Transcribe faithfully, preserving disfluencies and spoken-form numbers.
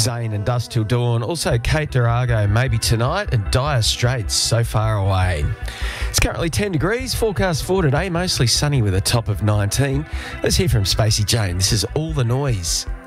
Zane and Dust Till Dawn. Also Kate Durago, maybe tonight, and Dire Straits, So Far Away. It's currently ten degrees. Forecast for today, mostly sunny with a top of nineteen. Let's hear from Spacey Jane. This is All the Noise.